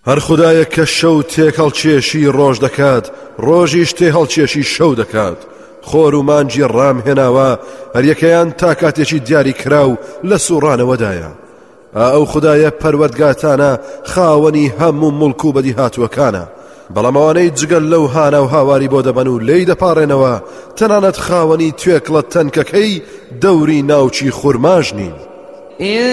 هەر خودایە کە شەو تێک هەڵکێشی ڕۆژ دەکات ڕۆژیش تێ هەڵکێشی شەو دەکات خۆر و مانجی ڕامهێناوە هەر یەکەیان تا کاتێکی دیاری کراو لە سوڕانەوەدایە ئەو خودایە پەروەردگاتانە خاوەنی هەموو مڵک و بەدیهاتووەکانە بەڵام ئەوانەی جگەل لەو هانە و هاواری بۆ دەبەن و لێی دەپاڕێنەوە تەنانەت خاوەنی توێکڵە تەنکەکەی دەوری ناوچی خورماژ نین